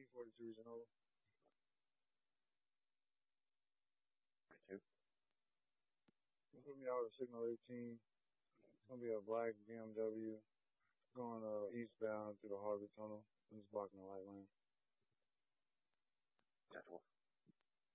E42 Genoa. Two. Put me out of Signal 18. It's gonna be a black BMW going eastbound through the Harvey Tunnel. I'm just blocking the light lane. Got 12.